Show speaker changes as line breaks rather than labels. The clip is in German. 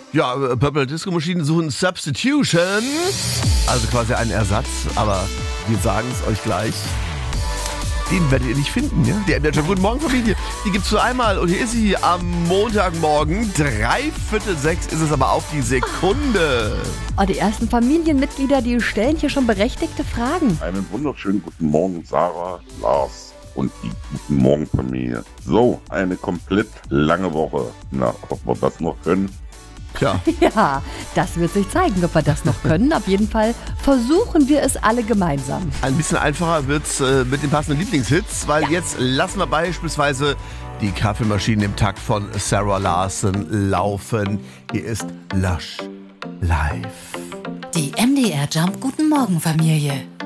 Ja, Purple Disco Machine suchen Substitution, also quasi einen Ersatz, aber wir sagen es euch gleich. Den werdet ihr nicht finden, ja? Die MDR Jam Guten Morgen Familie, die gibt's nur einmal und hier ist sie am Montagmorgen. 5:45 ist es aber auf die Sekunde.
Oh, die ersten Familienmitglieder, die stellen hier schon berechtigte Fragen.
Einen wunderschönen guten Morgen, Sarah, Lars und die Guten Morgen Familie. So, eine komplett lange Woche. Na, ob wir das noch können?
Tja,
Ja, das wird sich zeigen, ob wir das noch können. Auf jeden Fall versuchen wir es alle gemeinsam.
ein bisschen einfacher wird's mit den passenden Lieblingshits, weil jetzt lassen wir beispielsweise die Kaffeemaschinen im Takt von Sarah Larson laufen. Hier ist Lush live.
Die MDR Jump Guten Morgen Familie.